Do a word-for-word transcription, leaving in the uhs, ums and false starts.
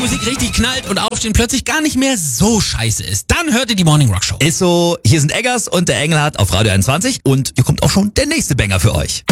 Musik richtig knallt und Aufstehen plötzlich gar nicht mehr so scheiße ist, dann hört ihr die Morning Rock Show. Ist so, hier sind Eggers und der Engelhardt auf Radio einundzwanzig und hier kommt auch schon der nächste Banger für euch.